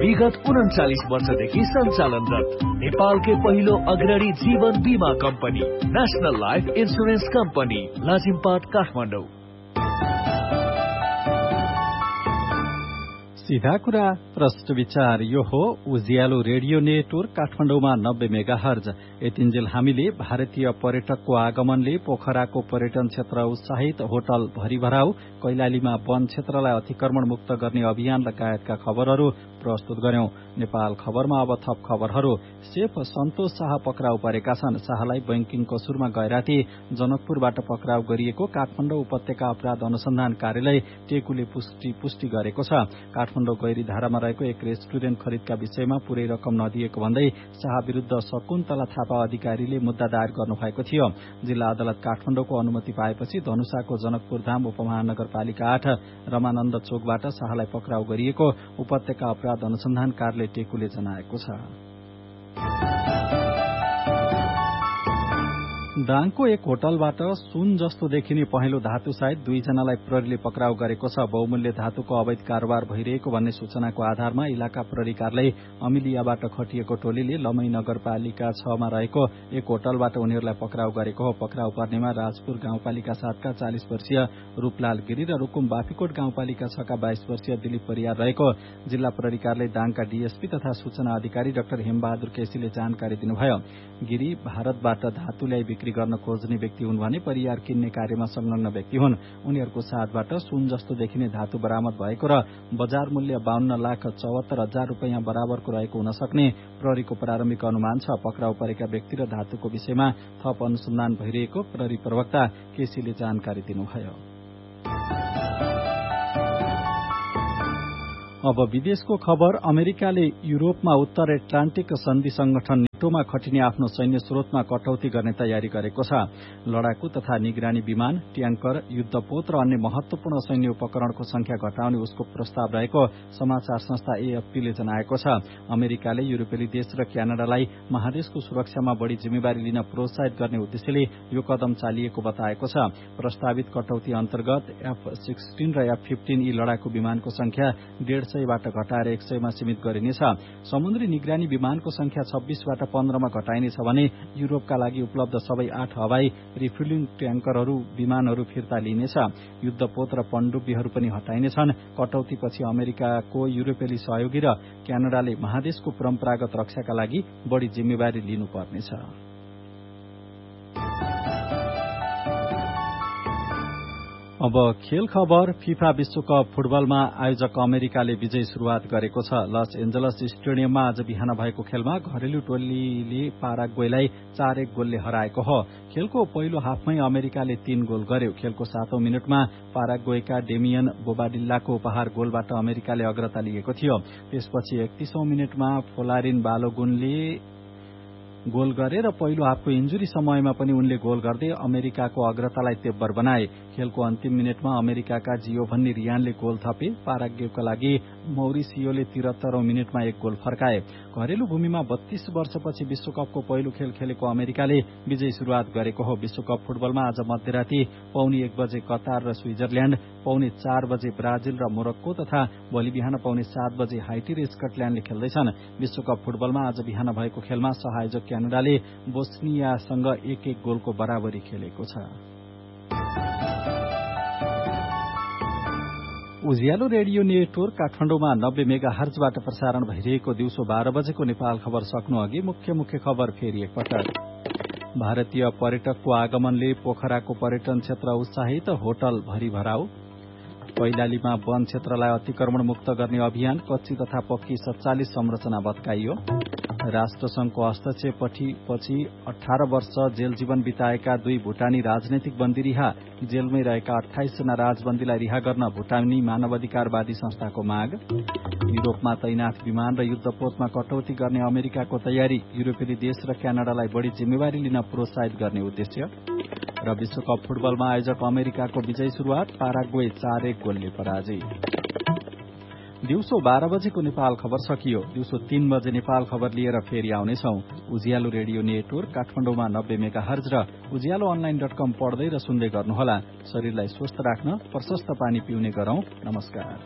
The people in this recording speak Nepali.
विगत 39 वर्षदेखि सञ्चालनरत नेपालकै पहिलो अग्रणी जीवन बीमा company national life insurance company Lazimpat Kathmandu. सीधा कुरा प्रष्ट विचार यो हो उज्यालो रेडियो नेटवर्क काठमाडौँमा 90 मेगाहर्ज। यतिन्जेल हामीले भारतीय पर्यटकको आगमनले पोखराको पर्यटन क्षेत्र उत्साहित, होटल भरिभराउ, कैलालीमा वन क्षेत्रलाई अतिक्रमण मुक्त गर्ने अभियान लगायतका खबरहरू प्रस्तुत गर्यौं। नेपाल खबरमा अब थप खबरहरू। सेफ सन्तोष शाह पक्राउ परेका छन्। शाहलाई बैंकिङ कसुरमा गैराती जनकपुरबाट पक्राउ गरिएको काठमाडौँ उपत्यका अपराध अनुसन्धान कार्यालय टेकुले पुष्टि गरेको छ। काठमाडौँ गैरीधारामा रहेको एक रेस्टुरेन्ट खरिदका विषयमा पूरै रकम नदिएको भन्दै शाह विरूद्ध शकुन्तला थापा अधिकारीले मुद्दा दायर गर्नुभएको थियो। जिल्ला अदालत काठमाडौँको अनुमति पाएपछि धनुषाको जनकपुरधाम उपमहानगरपालिका 8 रमानन्द चोकबाट शाहलाई पक्राउ गरिएको उपत्यका अपराध अनुसन्धान कार्यालय टेकुले जनाएको छ। दाङको एक होटलबाट सुन जस्तो देखिने पहेँलो धातु सहित 2 जनालाई प्रहरीले पक्राउ गरेको छ। बहुमूल्य धातुको अवैध कारोबार भइरहेको भन्ने सूचनाको आधारमा इलाका प्रहरी कार्यालय अमिलियाबाट खटिएको टोलीले लमई नगरपालिका 6 मा रहेको एक होटलबाट उनीहरूलाई पक्राउ गरेको हो। पक्राउ पर्नेमा राजपुर गाउँपालिका 7 का 40 वर्षीय रूपलाल गिरी र रुकुम बाफीकोट गाउँपालिका 6 का 22 वर्षीय दिलीप परियार रहेको जिल्ला प्रहरी कार्यालय दाङका डीएसपी तथा सूचना अधिकारी डाक्टर हेमबहादुर केसीले जानकारी दिनुभयो। गिरी भारतबाट धातु ल्याई बिक्री गर्न खोज्ने व्यक्ति हुन् भने परियार किन्ने कार्यमा संलग्न व्यक्ति हुन्। उनीहरूको साथबाट सुन जस्तो देखिने धातु बरामद भएको र बजार मूल्य 52,74,000 रुपैयाँ बराबरको रहेको हुन सक्ने प्रहरीको प्रारम्भिक अनुमान छ। पक्राउ परेका व्यक्ति र धातुको विषयमा थप अनुसन्धान भइरहेको प्रहरी प्रवक्ता केसीले जानकारी दिनुभयो। अब विदेशको खबर। अमेरिकाले युरोपमा उत्तर एटलान्टिक सन्धि संगठन नेटोमा खटिने आफ्नो सैन्य स्रोतमा कटौती गर्ने तयारी गरेको छ। लडाकु तथा निगरानी विमान, ट्याङ्कर, युद्धपोत र अन्य महत्वपूर्ण सैन्य उपकरणको संख्या घटाउने उसको प्रस्ताव रहेको समाचार संस्था एएफपीले जनाएको छ। अमेरिकाले युरोपेली देश र क्यानाडालाई महादेशको सुरक्षामा बढ़ी जिम्मेवारी लिन प्रोत्साहित गर्ने उद्देश्यले यो कदम चालिएको बताएको छ। प्रस्तावित कटौती अन्तर्गत F-16 र F-15 यी लडाकु विमानको संख्या 150 बाट घटाएर 100 मा सीमित गरिनेछ। समुद्री निगरानी विमानको संख्या 26 बाट 15 मा घटाइनेछ भने युरोपका लागि उपलब्ध सबै 8 हवाई रिफ्युलिङ ट्याङ्करहरू विमानहरू फिर्ता लिइनेछ। युद्धपोत र पनडुब्बीहरू पनि हटाइनेछन्। कटौतीपछि अमेरिकाको युरोपेली सहयोगी र क्यानाडाले महादेशको परम्परागत रक्षाका लागि बढ़ी जिम्मेवारी लिनुपर्नेछ। अब खेल खबर। फिफा विश्वकप फुटबलमा आयोजक अमेरिकाले विजयी शुरूआत गरेको छ। लस एन्जलस स्टेडियममा आज बिहान भएको खेलमा घरेलु टोलीले पाराग्वेलाई 4-1 गोलले हराएको हो। खेलको पहिलो हाफमै अमेरिकाले 3 गोल गर्यो। खेलको 7औं मिनटमा पाराग्वेका डेमियन बोबाडिल्लाको उपहार गोलबाट अमेरिकाले अग्रता लिएको थियो। त्यसपछि 31औं मिनटमा फोलारिन बालोगुनले गोल गरे र पहिलो हाफको इन्जुरी समयमा पनि उनले गोल गर्दै अमेरिकाको अग्रतालाई तेब्बर बनाए। खेलको अन्तिम मिनटमा अमेरिकाका जियोभन्नी रियानले गोल थपे। पाराग्वेका लागि मौरिसियोले 73औं मिनटमा एक गोल फर्काए। घरेलु भूमिमा 32 वर्षपछि विश्वकपको पहिलो खेल खेलेको अमेरिकाले विजयी शुरूआत गरेको हो। विश्वकप फुटबलमा आज मध्यराती 1:15 बजे कतार र स्विजरल्याण्ड, 4:15 बजे ब्राजिल र मोरक्को तथा भोलि बिहान 7:15 बजे हाइटी र स्कटल्याण्डले खेल्दैछन्। विश्वकप फुटबलमा आज बिहान भएको खेलमा सहआयोजक क्यानाडाले बोस्नियासँग 1-1 गोलको बराबरी खेलेको छ। उज्यालो रेडियो नेटवर्क काठमाडौँमा 90 मेगाहर्जबाट प्रसारण भइरहेको दिउँसो 12 बजेको नेपाल खबर सक्नु अघि मुख्य खबर फेरि एकपटक। भारतीय पर्यटकको आगमनले पोखराको पर्यटन क्षेत्र उत्साहित, होटल भरिभराउ। कैलालीमा वन क्षेत्रलाई अतिक्रमण मुक्त गर्ने अभियान, कच्ची तथा पक्की 47 संरचना भत्काइयो। राष्ट्रसंघको हस्तक्षेपपछि 18 वर्ष जेल जीवन बिताएका 2 भुटानी राजनैतिक बन्दी रिहा। जेलमै रहेका 28 जना राजबन्दीलाई रिहा गर्न भुटानी मानवाधिकारवादी संस्थाको माग। युरोपमा तैनाथ विमान र युद्धपोतमा कटौती गर्ने अमेरिकाको तयारी। युरोपेली देश र क्यानाडालाई बढ़ी जिम्मेवारी लिन प्रोत्साहित गर्ने उद्देश्य। र विश्वकप फुटबलमा आयोजक अमेरिकाको विजयी शुरूआत, पाराग्वे 4-1 गोलले पराजित। दिउँसो 12 बजेको नेपाल खबर सकियो। दिउँसो 3 बजे नेपाल खबर लिएर फेरि आउनेछौ। उज्यालो रेडियो नेटवर्क काठमाडौँमा 90 मेगाहर्ज र उज्यालो online.com पढ्दै र सुन्दै गर्नुहोला। शरीरलाई स्वस्थ राख्न प्रशस्त पानी पिउने गरौं। नमस्कार।